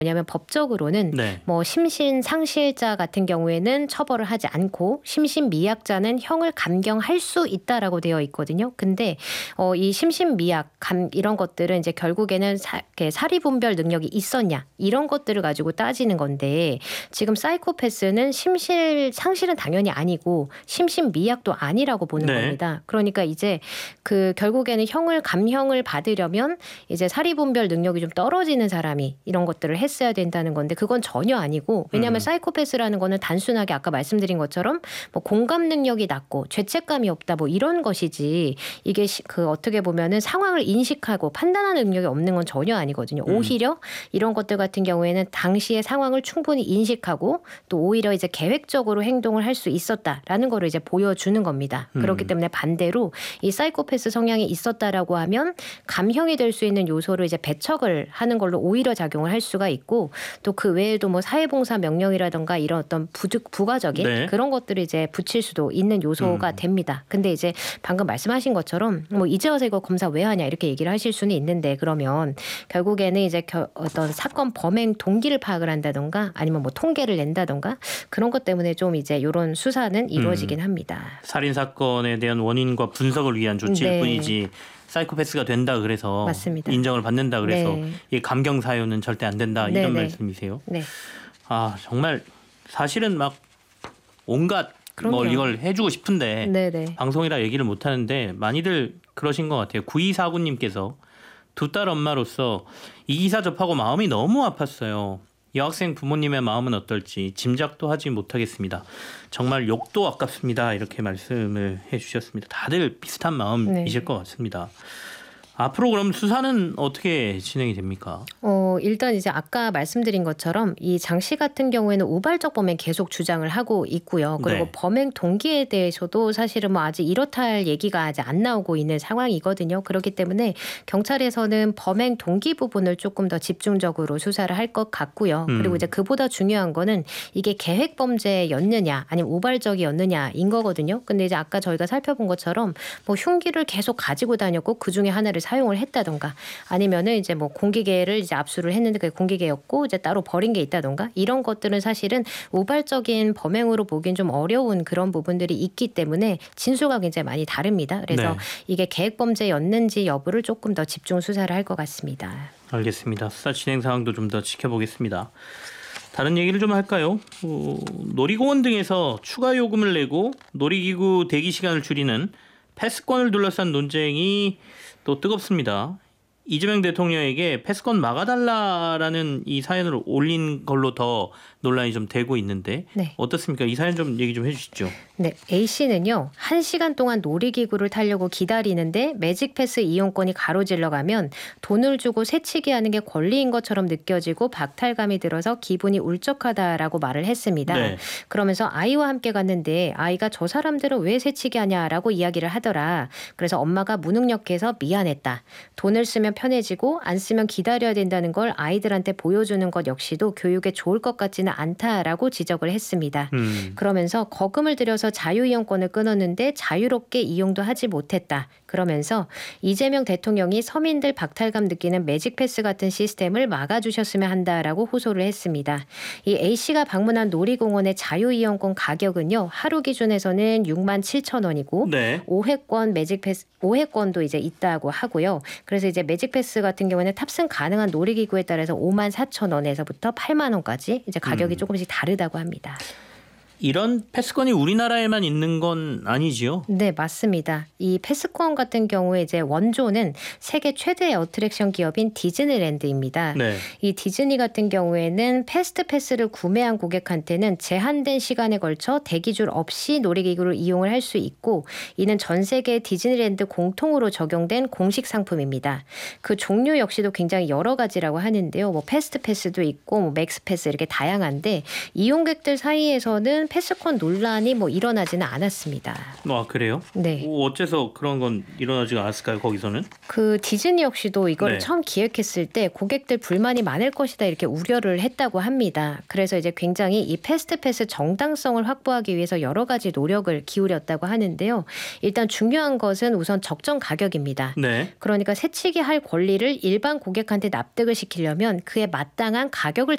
왜냐하면 법적으로는 네. 뭐 심신 상실자 같은 경우에는 처벌을 하지 않고 심신미약자는 형을 감경할 수 있다라고 되어 있거든요. 근데 이 심신미약, 이런 것들은 이제 결국에는 사리분별 능력이 있었냐 이런 것들을 가지고 따지는 건데 지금 사이코패스는 심실 상실은 당연히 아니고 심신미약도 아니라고 보는 네. 겁니다. 그러니까 이제 결국에는 감형을 받으려면 이제 사리분별 능력이 좀 떨어지는 사람이 이런 것들을 했어야 된다는 건데 그건 전혀 아니고 왜냐하면 사이코패스라는 거는 단순하게 아까 말씀드린 것처럼 뭐 공감 능력이 낮고 죄책감이 없다 뭐 이런 것이지 이게 어떻게 보면은 상황을 인식하고 판단하는 능력이 없는 건 전혀 아니거든요. 오히려 이런 것들 같은 경우에는 당시의 상황을 충분히 인식하고 또 오히려 이제 계획적으로 행동을 할 수 있었다라는 거를 이제 보여주는 겁니다. 그렇기 때문에 반대로 이 사이코패스 성향이 있었다라고 하면 감형이 될 수 있는 요소를 이제 배척을 하는 걸로 오히려 작용을 할 수가 있고 또 그 외에도 뭐 사회봉사 명령이라든가 이런 어떤 부가적인 네. 그런 것들을 이제 붙일 수도 있는 요소가 됩니다. 근데 이제 방금 말씀하신 것처럼 뭐 이제 와서 이거 검사 왜 하냐 이렇게 얘기를 하실 수는 있는데 그러면 결국에는 이제 어떤 사건 범행 동기를 파악을 한다던가 아니면 뭐 통계를 낸다던가 그런 것 때문에 좀 이제 이런 수사는 이루어지긴 합니다. 살인 사건에 대한 원인과 분석을 위한 조치일 네. 뿐이지 사이코패스가 된다 그래서 맞습니다. 인정을 받는다 그래서 네. 이 감경 사유는 절대 안 된다 네, 이런 네. 말씀이세요. 네. 아 정말 사실은 막 온갖 뭐 그럼요. 이걸 해주고 싶은데 네네. 방송이라 얘기를 못 하는데 많이들 그러신 것 같아요. 9249님께서 두 딸 엄마로서 이 기사 접하고 마음이 너무 아팠어요. 여학생 부모님의 마음은 어떨지 짐작도 하지 못하겠습니다. 정말 욕도 아깝습니다. 이렇게 말씀을 해주셨습니다. 다들 비슷한 마음이실 것 같습니다. 앞으로 그럼 수사는 어떻게 진행이 됩니까? 일단 이제 아까 말씀드린 것처럼 이 장 씨 같은 경우에는 우발적 범행 계속 주장을 하고 있고요. 그리고 네. 범행 동기에 대해서도 사실은 뭐 아직 이렇다 할 얘기가 아직 안 나오고 있는 상황이거든요. 그렇기 때문에 경찰에서는 범행 동기 부분을 조금 더 집중적으로 수사를 할 것 같고요. 그리고 이제 그보다 중요한 거는 이게 계획 범죄였느냐 아니면 우발적이었느냐인 거거든요. 근데 이제 아까 저희가 살펴본 것처럼 뭐 흉기를 계속 가지고 다녔고 그 중에 하나를 사용을 했다던가 아니면은 이제 뭐 공기계를 이제 압수를 했는데 그게 공기계였고 이제 따로 버린 게 있다던가 이런 것들은 사실은 우발적인 범행으로 보기엔 좀 어려운 그런 부분들이 있기 때문에 진술과 굉장히 많이 다릅니다. 그래서 네. 이게 계획범죄였는지 여부를 조금 더 집중 수사를 할 것 같습니다. 알겠습니다. 수사 진행 상황도 좀 더 지켜보겠습니다. 다른 얘기를 좀 할까요? 놀이공원 등에서 추가 요금을 내고 놀이기구 대기 시간을 줄이는 패스권을 둘러싼 논쟁이 또 뜨겁습니다. 이재명 대통령에게 패스권 막아달라라는 이 사연을 올린 걸로 더 논란이 좀 되고 있는데 네. 어떻습니까? 이 사연 좀 얘기 좀 해주시죠. 네, A씨는요. 1시간 동안 놀이기구를 타려고 기다리는데 매직패스 이용권이 가로질러 가면 돈을 주고 새치기 하는 게 권리인 것처럼 느껴지고 박탈감이 들어서 기분이 울적하다라고 말을 했습니다. 네. 그러면서 아이와 함께 갔는데 아이가 저 사람들은 왜 새치기 하냐라고 이야기를 하더라. 그래서 엄마가 무능력해서 미안했다. 돈을 쓰면 편해지고 안 쓰면 기다려야 된다는 걸 아이들한테 보여주는 것 역시도 교육에 좋을 것 같지는 않다라고 지적을 했습니다. 그러면서 거금을 들여서 자유이용권을 끊었는데 자유롭게 이용도 하지 못했다. 그러면서 이재명 대통령이 서민들 박탈감 느끼는 매직패스 같은 시스템을 막아주셨으면 한다라고 호소를 했습니다. 이 A씨가 방문한 놀이공원의 자유이용권 가격은요. 하루 기준에서는 67,000원이고 네. 5회권 매직패스 5회권도 이제 있다고 하고요. 그래서 이제 매직패스 같은 경우에는 탑승 가능한 놀이기구에 따라서 54,000원에서부터 8만 원까지 이제 가격이 조금씩 다르다고 합니다. 이런 패스권이 우리나라에만 있는 건 아니지요? 네, 맞습니다. 이 패스권 같은 경우에 이제 원조는 세계 최대의 어트랙션 기업인 디즈니랜드입니다. 네. 이 디즈니 같은 경우에는 패스트 패스를 구매한 고객한테는 제한된 시간에 걸쳐 대기줄 없이 놀이기구를 이용을 할 수 있고 이는 전 세계 디즈니랜드 공통으로 적용된 공식 상품입니다. 그 종류 역시도 굉장히 여러 가지라고 하는데요. 뭐 패스트 패스도 있고 뭐 맥스 패스 이렇게 다양한데 이용객들 사이에서는 패스권 논란이 뭐 일어나지는 않았습니다. 그래요? 네. 어째서 그런 건 일어나지가 않았을까요? 거기서는? 그 디즈니 역시도 이거를 네. 처음 기획했을 때 고객들 불만이 많을 것이다 이렇게 우려를 했다고 합니다. 그래서 이제 굉장히 이 패스트패스 정당성을 확보하기 위해서 여러 가지 노력을 기울였다고 하는데요. 일단 중요한 것은 우선 적정 가격입니다. 네. 그러니까 새치기 할 권리를 일반 고객한테 납득을 시키려면 그에 마땅한 가격을